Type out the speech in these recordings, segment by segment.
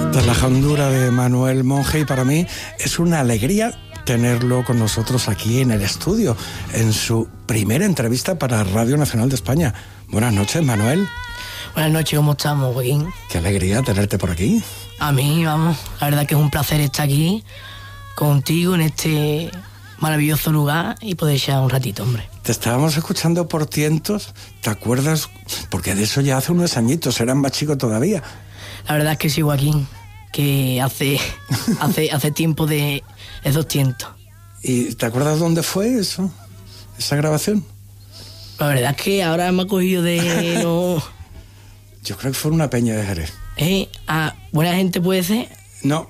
De la Hondura de Manuel Monge, y para mí es una alegría tenerlo con nosotros aquí en el estudio, en su primera entrevista para Radio Nacional de España. Buenas noches, Manuel. Buenas noches, ¿cómo estamos, Joaquín? Qué alegría tenerte por aquí. A mí, vamos, la verdad que es un placer estar aquí contigo en este maravilloso lugar y poder echar un ratito, hombre. Te estábamos escuchando por tientos, ¿te acuerdas? Porque de eso ya hace unos añitos, eran más chicos todavía. La verdad es que sí, Joaquín, que hace tiempo de esos tientos. ¿Y te acuerdas dónde fue eso? ¿Esa grabación? La verdad es que ahora me ha cogido de... No... Yo creo que fue una peña de Jerez. ¿Buena gente puede ser? No.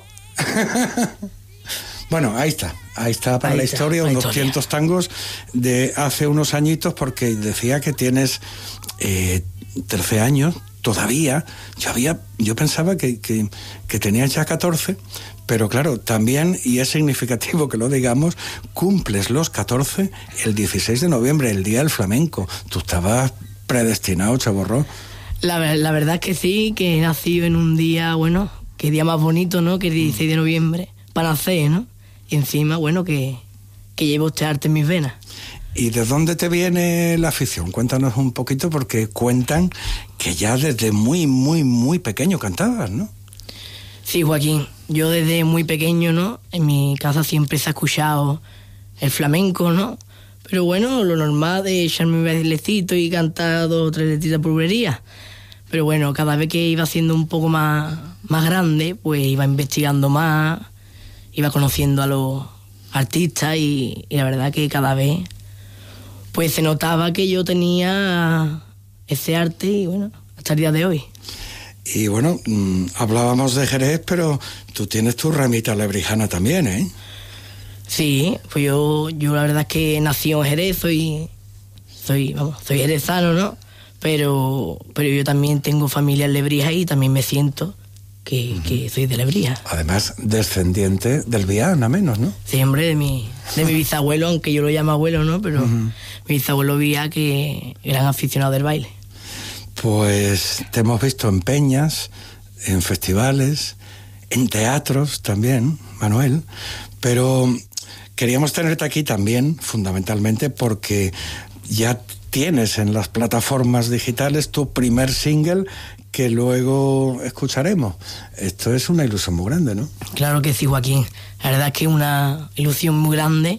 Bueno, ahí está para la historia, unos 200 tangos de hace unos añitos, porque decía que tienes 13 años todavía. Yo pensaba que tenías ya 14, pero claro, también, y es significativo que lo digamos, cumples los 14 el 16 de noviembre, el Día del Flamenco. Tú estabas predestinado, chaborrón. La verdad es que sí, que he nacido en un día, bueno, qué día más bonito, ¿no? Que el 16 de noviembre, para nacer, ¿no? Y encima, bueno, que llevo este arte en mis venas. ¿Y de dónde te viene la afición? Cuéntanos un poquito, porque cuentan que ya desde muy, muy, muy pequeño cantabas, ¿no? Sí, Joaquín, yo desde muy pequeño, ¿no? En mi casa siempre se ha escuchado el flamenco, ¿no? Pero bueno, lo normal de echarme un bailecito y cantar 2 o 3 letritas por bulería. Pero bueno, cada vez que iba siendo un poco más grande, pues iba investigando más, iba conociendo a los artistas y la verdad que cada vez pues se notaba que yo tenía ese arte y bueno, hasta el día de hoy. Y bueno, hablábamos de Jerez, pero tú tienes tu ramita lebrijana también, ¿eh? Sí, pues yo la verdad es que nací en Jerez, soy jerezano, ¿no? Pero yo también tengo familia en Lebrija y también me siento que soy de Lebrija. Además, descendiente del Viana, menos, ¿no? Sí, hombre, de mi bisabuelo, aunque yo lo llamo abuelo, ¿no? Pero mi bisabuelo Vía, que eran aficionados del baile. Pues te hemos visto en peñas, en festivales, en teatros también, Manuel, pero queríamos tenerte aquí también, fundamentalmente, porque ya tienes en las plataformas digitales tu primer single que luego escucharemos. Esto es una ilusión muy grande, ¿no? Claro que sí, Joaquín. La verdad es que es una ilusión muy grande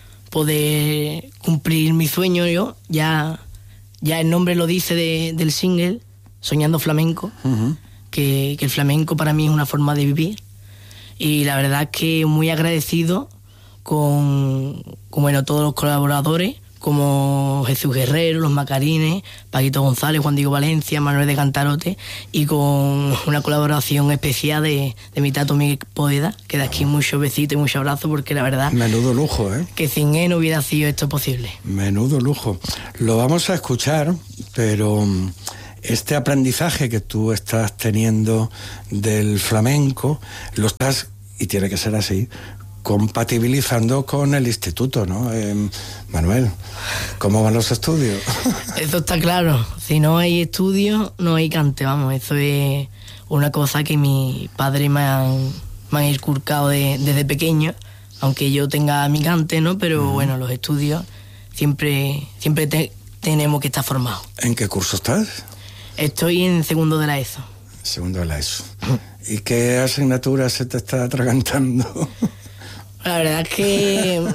poder cumplir mi sueño. Yo ya el nombre lo dice del single, Soñando Flamenco, que el flamenco para mí es una forma de vivir. Y la verdad es que muy agradecido con todos los colaboradores, como Jesús Guerrero, Los Macarines, Paquito González, Juan Diego Valencia, Manuel de Cantarote, y con una colaboración especial de mi tato Miguel Poveda, que de aquí muchos besitos y muchos abrazos, porque la verdad... Menudo lujo, ¿eh? Que sin él no hubiera sido esto posible. Menudo lujo. Lo vamos a escuchar, pero este aprendizaje que tú estás teniendo del flamenco, lo estás, y tiene que ser así, compatibilizando con el instituto, ¿no? Manuel, ¿cómo van los estudios? Eso está claro. Si no hay estudios, no hay cante, vamos. Eso es una cosa que mis padres me han inculcado desde pequeño, aunque yo tenga mi cante, ¿no? Pero bueno, los estudios siempre tenemos que estar formados. ¿En qué curso estás? Estoy en segundo de la ESO. Segundo de la ESO. ¿Y qué asignatura se te está atragantando? La verdad es que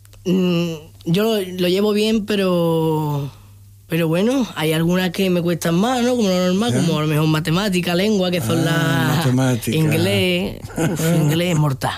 yo lo llevo bien, pero bueno, hay algunas que me cuestan más, ¿no? Como lo normal, como a lo mejor matemática, lengua, que son las... Matemática. Inglés es mortal.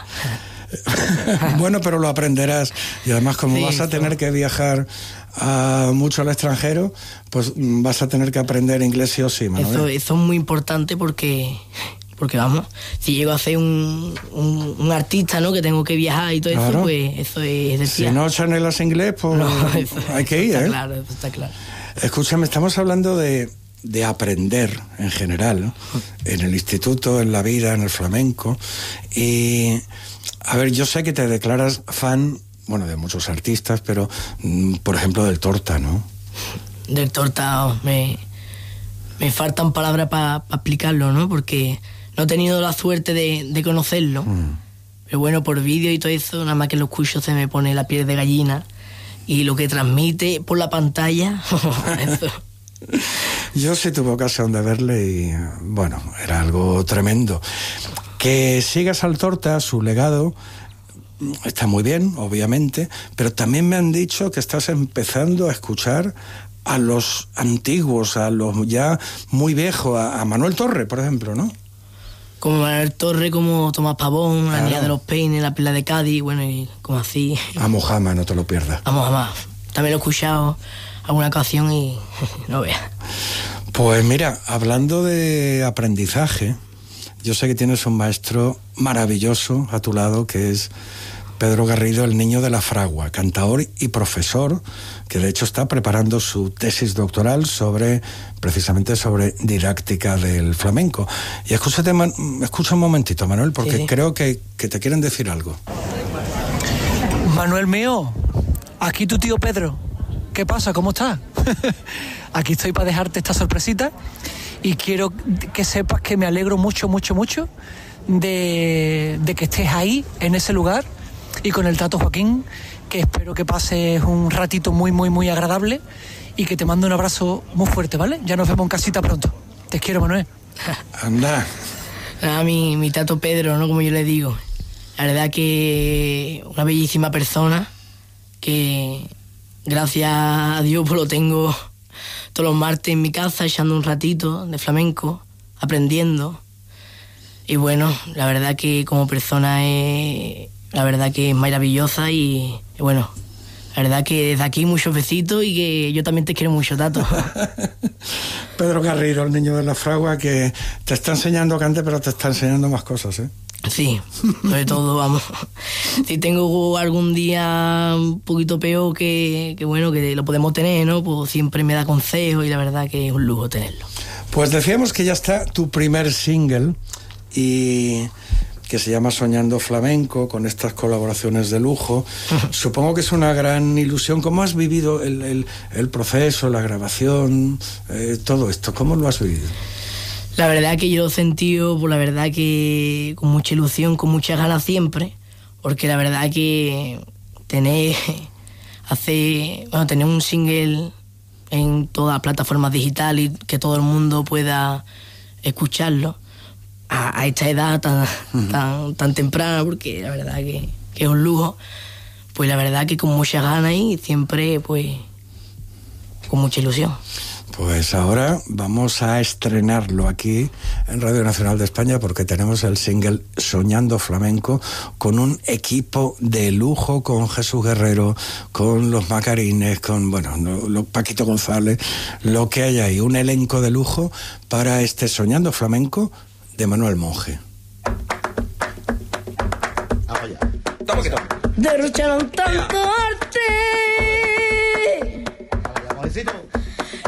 Bueno, pero lo aprenderás. Y además, como sí, vas a tener que viajar mucho al extranjero, pues vas a tener que aprender inglés sí o sí, Manuel. Eso es muy importante porque vamos, si llego a ser un artista, ¿no? Que tengo que viajar y todo eso, pues eso es decir. Si no chanelas inglés, pues no, hay que ir, está claro, eso está claro. Escúchame, estamos hablando de aprender en general, ¿no? En el instituto, en la vida, en el flamenco. Y, a ver, yo sé que te declaras fan, bueno, de muchos artistas, pero, por ejemplo, del Torta, ¿no? Del Torta, me faltan palabras para explicarlo, ¿no? Porque no he tenido la suerte de conocerlo. Pero bueno, por vídeo y todo eso, nada más que lo escucho se me pone la piel de gallina. Y lo que transmite por la pantalla, eso. Yo sí tuve ocasión de verle y, bueno, era algo tremendo. Que siga Saltorta, su legado, está muy bien, obviamente, pero también me han dicho que estás empezando a escuchar a los antiguos, a los ya muy viejos, a Manuel Torre, por ejemplo, ¿no? Como Manuel Torre, como Tomás Pavón, claro. La Niña de los Peines, La Pila de Cádiz, bueno, y como así. A Mojama, no te lo pierdas. A Mojama. También lo he escuchado alguna ocasión y no veas. Pues mira, hablando de aprendizaje, yo sé que tienes un maestro maravilloso a tu lado, que es Pedro Garrido, el niño de la fragua, cantador y profesor, que de hecho está preparando su tesis doctoral precisamente sobre didáctica del flamenco. Y escucha un momentito, Manuel, porque sí. Creo que te quieren decir algo. Manuel mío, aquí tu tío Pedro. ¿Qué pasa? ¿Cómo estás? Aquí estoy para dejarte esta sorpresita y quiero que sepas que me alegro mucho, mucho, mucho de que estés ahí, en ese lugar, y con el Tato Joaquín, que espero que pases un ratito muy, muy, muy agradable y que te mando un abrazo muy fuerte, ¿vale? Ya nos vemos en casita pronto. Te quiero, Manuel. Anda. A mi Tato Pedro, ¿no? Como yo le digo. La verdad que una bellísima persona que, gracias a Dios, pues lo tengo todos los martes en mi casa echando un ratito de flamenco, aprendiendo. Y bueno, la verdad que como persona es maravillosa y bueno, la verdad que desde aquí muchos besitos y que yo también te quiero mucho, Tato. Pedro Garrido, el niño de la fragua, que te está enseñando a cantar, pero te está enseñando más cosas, ¿eh? Sí, sobre todo, vamos. Si tengo algún día un poquito peor que bueno, que lo podemos tener, ¿no? Pues siempre me da consejos y la verdad que es un lujo tenerlo. Pues decíamos que ya está tu primer single y que se llama Soñando Flamenco, con estas colaboraciones de lujo. Supongo que es una gran ilusión. ¿Cómo has vivido el proceso, la grabación, todo esto? ¿Cómo lo has vivido? La verdad que yo lo he sentido, pues la verdad que con mucha ilusión, con muchas ganas siempre, porque la verdad que tener un single en todas las plataformas digitales y que todo el mundo pueda escucharlo a esta edad tan temprana, porque la verdad que es un lujo, pues la verdad que con muchas ganas y siempre pues con mucha ilusión. Pues ahora vamos a estrenarlo aquí en Radio Nacional de España porque tenemos el single Soñando Flamenco con un equipo de lujo, con Jesús Guerrero, con los Macarines, con los Paquito González, lo que hay ahí, un elenco de lujo para este Soñando Flamenco de Manuel Monge. Vamos ya. Toma que toma. Derrocharon tanto arte